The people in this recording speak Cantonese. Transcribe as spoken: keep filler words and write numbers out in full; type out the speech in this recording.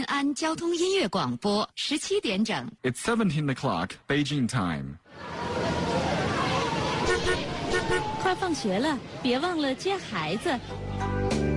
安交通音乐广播，十七点整。 It's seventeen o'clock, Beijing time. 快放学了，别忘了接孩子。